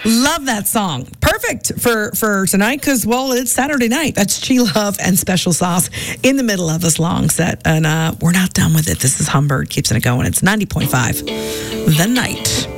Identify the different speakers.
Speaker 1: Love that song. Perfect for tonight because, well, it's Saturday night. That's Chi Love and Special Sauce in the middle of this long set. And we're not done with it. This is Humbird. Keeps it going. It's 90.5. The Night.